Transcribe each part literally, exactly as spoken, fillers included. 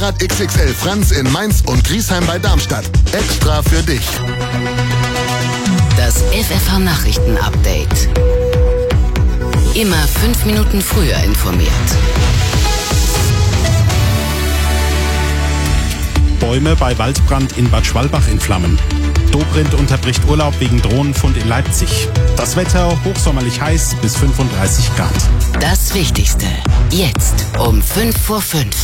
Fahrrad X X L Franz in Mainz und Griesheim bei Darmstadt. Extra für dich. Das F F H-Nachrichten-Update. Immer fünf Minuten früher informiert. Bäume bei Waldbrand in Bad Schwalbach in Flammen. Dobrindt unterbricht Urlaub wegen Drohnenfund in Leipzig. Das Wetter hochsommerlich heiß bis fünfunddreißig Grad. Das Wichtigste jetzt um fünf vor fünf.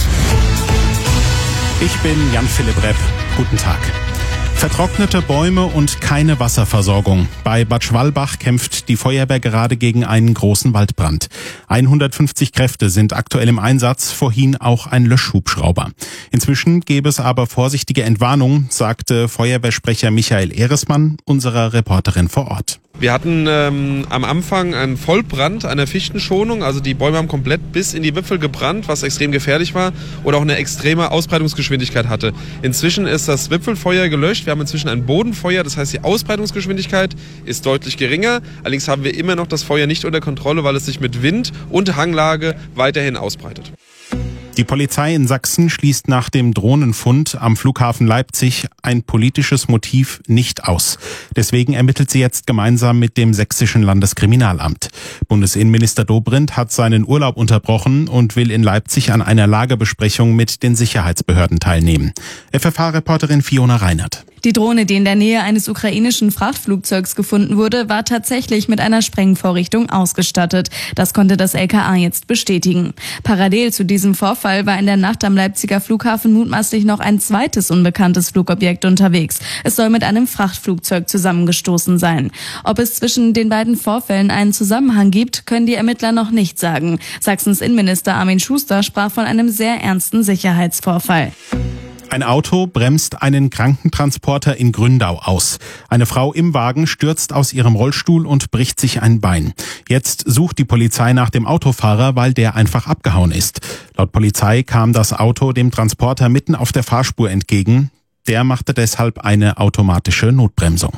Ich bin Jan-Philipp Repp. Guten Tag. Vertrocknete Bäume und keine Wasserversorgung. Bei Bad Schwalbach kämpft die Feuerwehr gerade gegen einen großen Waldbrand. hundertfünfzig Kräfte sind aktuell im Einsatz, vorhin auch ein Löschhubschrauber. Inzwischen gäbe es aber vorsichtige Entwarnung, sagte Feuerwehrsprecher Michael Ehresmann unserer Reporterin vor Ort. Wir hatten ähm, am Anfang einen Vollbrand einer Fichtenschonung, also die Bäume haben komplett bis in die Wipfel gebrannt, was extrem gefährlich war oder auch eine extreme Ausbreitungsgeschwindigkeit hatte. Inzwischen ist das Wipfelfeuer gelöscht, wir haben inzwischen ein Bodenfeuer, das heißt die Ausbreitungsgeschwindigkeit ist deutlich geringer. Allerdings haben wir immer noch das Feuer nicht unter Kontrolle, weil es sich mit Wind und Hanglage weiterhin ausbreitet. Die Polizei in Sachsen schließt nach dem Drohnenfund am Flughafen Leipzig ein politisches Motiv nicht aus. Deswegen ermittelt sie jetzt gemeinsam mit dem sächsischen Landeskriminalamt. Bundesinnenminister Dobrindt hat seinen Urlaub unterbrochen und will in Leipzig an einer Lagebesprechung mit den Sicherheitsbehörden teilnehmen. F F H-Reporterin Fiona Reinert. Die Drohne, die in der Nähe eines ukrainischen Frachtflugzeugs gefunden wurde, war tatsächlich mit einer Sprengvorrichtung ausgestattet. Das konnte das L K A jetzt bestätigen. Parallel zu diesem Vorfall war in der Nacht am Leipziger Flughafen mutmaßlich noch ein zweites unbekanntes Flugobjekt unterwegs. Es soll mit einem Frachtflugzeug zusammengestoßen sein. Ob es zwischen den beiden Vorfällen einen Zusammenhang gibt, können die Ermittler noch nicht sagen. Sachsens Innenminister Armin Schuster sprach von einem sehr ernsten Sicherheitsvorfall. Ein Auto bremst einen Krankentransporter in Gründau aus. Eine Frau im Wagen stürzt aus ihrem Rollstuhl und bricht sich ein Bein. Jetzt sucht die Polizei nach dem Autofahrer, weil der einfach abgehauen ist. Laut Polizei kam das Auto dem Transporter mitten auf der Fahrspur entgegen. Der machte deshalb eine automatische Notbremsung.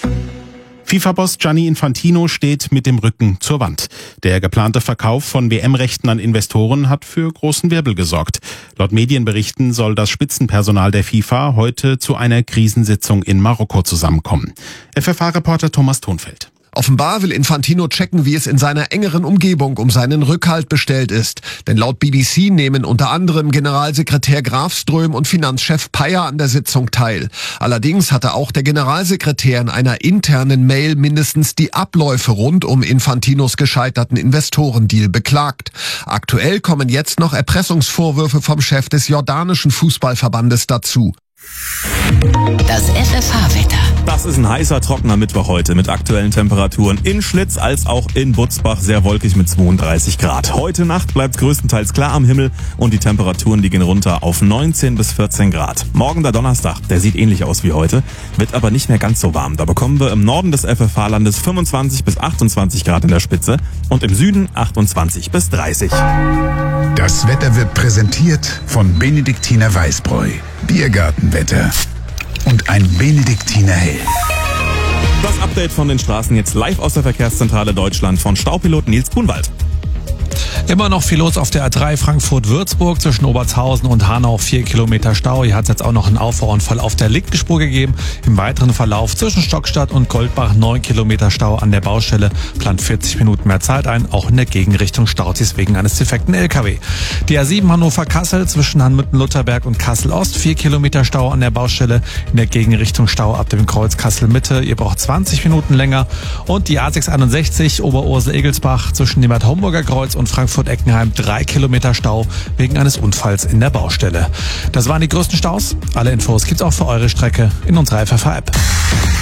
FIFA-Boss Gianni Infantino steht mit dem Rücken zur Wand. Der geplante Verkauf von W M-Rechten an Investoren hat für großen Wirbel gesorgt. Laut Medienberichten soll das Spitzenpersonal der FIFA heute zu einer Krisensitzung in Marokko zusammenkommen. F F H-Reporter Thomas Thonfeld. Offenbar will Infantino checken, wie es in seiner engeren Umgebung um seinen Rückhalt bestellt ist. Denn laut B B C nehmen unter anderem Generalsekretär Grafström und Finanzchef Payer an der Sitzung teil. Allerdings hatte auch der Generalsekretär in einer internen Mail mindestens die Abläufe rund um Infantinos gescheiterten Investorendeal beklagt. Aktuell kommen jetzt noch Erpressungsvorwürfe vom Chef des jordanischen Fußballverbandes dazu. Das F F H-Wetter. Das ist ein heißer, trockener Mittwoch heute mit aktuellen Temperaturen in Schlitz als auch in Butzbach, sehr wolkig mit zweiunddreißig Grad. Heute Nacht bleibt größtenteils klar am Himmel und die Temperaturen liegen runter auf neunzehn bis vierzehn Grad. Morgen der Donnerstag, der sieht ähnlich aus wie heute, wird aber nicht mehr ganz so warm. Da bekommen wir im Norden des F F H-Landes fünfundzwanzig bis achtundzwanzig Grad in der Spitze und im Süden achtundzwanzig bis dreißig. Das Wetter wird präsentiert von Benediktiner Weißbräu. Biergartenwetter und ein Benediktiner Hell. Das Update von den Straßen jetzt live aus der Verkehrszentrale Deutschland von Staupilot Nils Kuhnwald. Immer noch viel los auf der A drei Frankfurt-Würzburg zwischen Obertshausen und Hanau, vier Kilometer Stau. Hier hat es jetzt auch noch einen Auffahrunfall auf der linken Spur gegeben. Im weiteren Verlauf zwischen Stockstadt und Goldbach neun Kilometer Stau an der Baustelle. Plant vierzig Minuten mehr Zeit ein. Auch in der Gegenrichtung staut sich wegen eines defekten L K W. Die A sieben Hannover-Kassel zwischen Hanmütten-Lutherberg und Kassel-Ost, vier Kilometer Stau an der Baustelle. In der Gegenrichtung Stau ab dem Kreuz Kassel-Mitte. Ihr braucht zwanzig Minuten länger. Und die A sechshunderteinundsechzig Oberursel-Egelsbach zwischen dem Bad Homburger Kreuz und Frankfurt-Eckenheim, drei Kilometer Stau wegen eines Unfalls in der Baustelle. Das waren die größten Staus. Alle Infos gibt's auch für eure Strecke in unserer F F H-App.